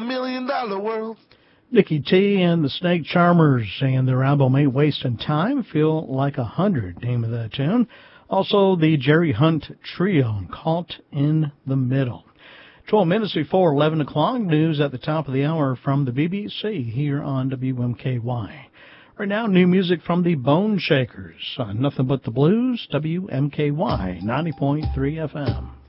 $1,000,000 world. Nikki T and the Snake Charmers and their album Ain't Wasting Time, Feel Like 100, name of that tune. Also the Jerry Hunt Trio, Caught in the Middle. 12 minutes before 11 o'clock, news at the top of the hour from the BBC here on WMKY. Right now, new music from the Bone Shakers on Nothing But the Blues, WMKY 90.3 FM.